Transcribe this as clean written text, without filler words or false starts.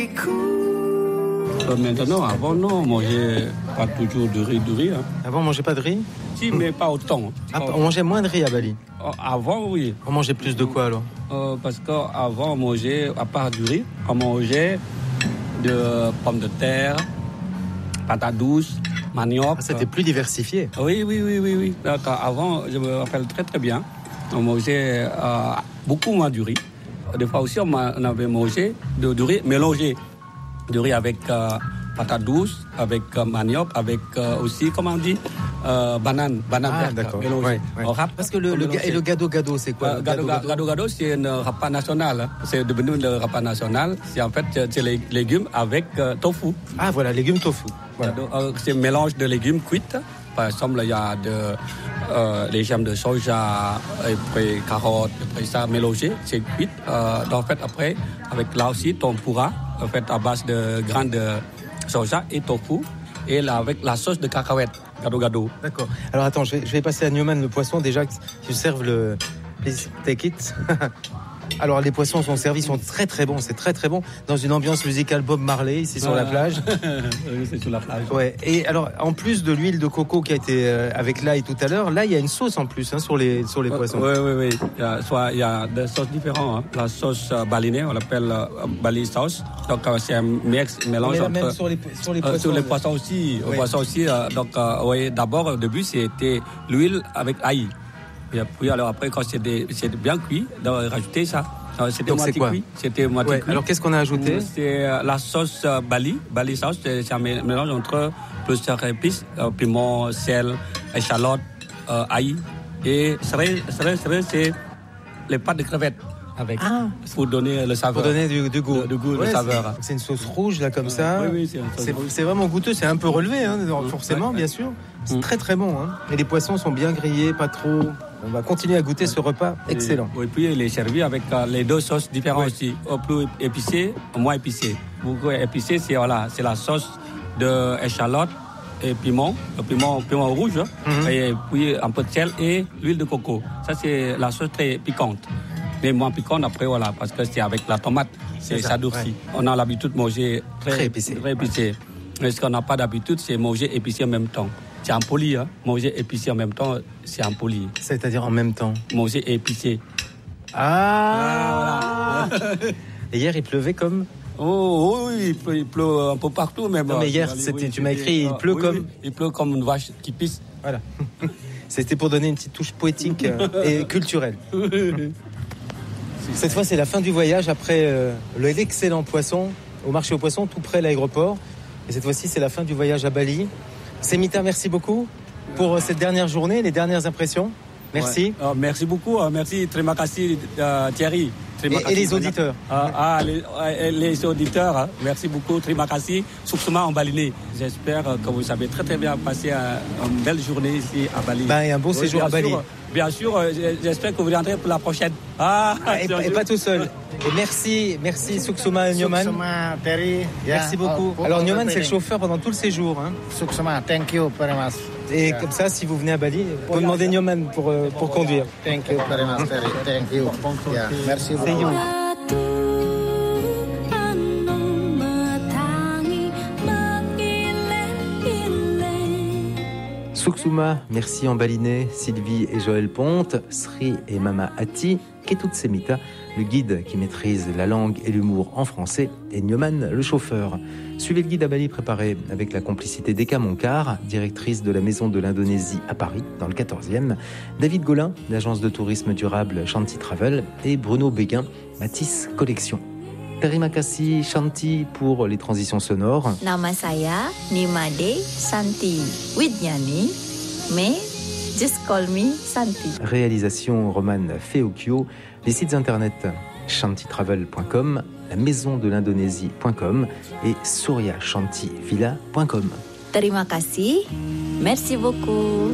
Maintenant, avant, non, on mangeait pas toujours du riz. Hein. Avant, on mangeait pas de riz? Si, mais pas autant. On mangeait moins de riz à Bali? Avant, oui. On mangeait plus de quoi alors? Parce qu'avant, on mangeait, à part du riz, on mangeait de pommes de terre, patates douces, manioc. C'était plus diversifié. Oui. Donc, avant, je me rappelle très très bien, on mangeait beaucoup moins du riz. Des fois aussi, on avait mangé du riz mélangé. Du riz avec patates douces, avec manioc, avec aussi, comment on dit, banane verte. D'accord. Mélangée. Ouais. Parce que le gado, c'est quoi? Gado, c'est un repas national. Hein. C'est devenu le repas national. C'est en fait c'est les légumes avec tofu. Ah voilà, légumes tofu. Voilà. C'est un mélange de légumes cuits. Par exemple, il y a les gemmes de soja, et puis carottes, et puis ça mélangé, c'est cuit. En fait, après, avec là aussi, tempura, en fait, à base de grains de soja et tofu, et là, avec la sauce de cacahuète, gado. D'accord. Alors attends, je vais passer à Newman le poisson. Déjà, tu serves le... Please take it. Alors les poissons sont servis, sont très très bons, c'est très très bon, dans une ambiance musicale Bob Marley, ici sur la plage. Oui, c'est sur la plage. Ouais. Et alors, en plus de l'huile de coco qui a été avec l'ail tout à l'heure, là il y a une sauce en plus sur les poissons. Oui. Il y a des sauces différentes. Hein. La sauce balinée, on l'appelle Bali sauce. Donc c'est un mélange entre... Même sur les poissons. Sur les poissons aussi. Oui. Poissons aussi. D'abord au début c'était l'huile avec ail. Et puis alors après quand c'est bien cuit, donc rajouter ça. C'était moitié cuit. C'était moitié cuit. Alors qu'est-ce qu'on a ajouté? C'est la sauce Bali sauce. C'est un mélange entre plusieurs épices, piment, sel, échalote, ail. Et c'est les pâtes de crevettes avec pour donner le saveur. Pour donner du goût. Le saveur. C'est une sauce rouge là comme ça. Oui, c'est une sauce rouge. C'est vraiment goûteux, c'est un peu relevé forcément, bien sûr. C'est très très bon. Hein. Et les poissons sont bien grillés, pas trop. On va continuer à goûter ce repas excellent. Et puis il est servi avec les deux sauces différentes aussi. Au plus épicé, au moins épicé. Beaucoup épicé, c'est la sauce de échalote et piment rouge, et puis un peu de sel et l'huile de coco. Ça c'est la sauce très piquante. Mais moins piquante après parce que c'est avec la tomate, ça durcit. Ouais. On a l'habitude de manger très épicé. Mais ce qu'on n'a pas d'habitude, c'est manger épicé en même temps. C'est impoli, hein. Manger épicé en même temps, c'est impoli. C'est-à-dire en même temps? Manger épicé. Voilà. Et hier, il pleuvait comme... Oh oui, il pleut un peu partout. Mais hier, tu m'as écrit, il pleut comme... Il pleut comme une vache qui pisse. Voilà. C'était pour donner une petite touche poétique et culturelle. Cette fois, c'est la fin du voyage après l'excellent poisson au marché aux poissons, tout près de l'aéroport. Et cette fois-ci, c'est la fin du voyage à Bali. Semita, merci beaucoup pour cette dernière journée, les dernières impressions. Merci. Ouais. Merci beaucoup. Merci, terima kasih, Thierry. Et les auditeurs. Les auditeurs, merci beaucoup. Terima kasih. Suksuma en balinais. J'espère que vous avez très très bien passé une belle journée ici à Bali. Et un bon séjour à Bali. Bien sûr, j'espère que vous viendrez pour la prochaine. Et pas tout seul. Et merci Suksuma et Nyoman. Suksuma, Terry. Merci beaucoup. Alors Nyoman, c'est le chauffeur pendant tout le séjour. Hein. Suksuma, thank you very much. Et comme ça, si vous venez à Bali, vous pouvez demander Nyoman pour conduire. Thank you very much, Terry. Thank you. Merci beaucoup. Suksuma, merci en balinais, Sylvie et Joël Ponte, Sri et Mama Ati, Ketut Semita, le guide qui maîtrise la langue et l'humour en français, et Nyoman, le chauffeur. Suivez le guide à Bali préparé avec la complicité d'Eka Monkar, directrice de la Maison de l'Indonésie à Paris, dans le 14e, David Golin, l'agence de tourisme durable Shanti Travel, et Bruno Béguin, Matisse Collection. Terima kasih Shanti pour les transitions sonores. Nama saya Nimade Santi Widjani, mais just call me Santi. Réalisation Romane Feokio. Les sites internet shantitravel.com, la maison de l'Indonésie.com et suryashantivilla.com. Terima kasih, merci beaucoup.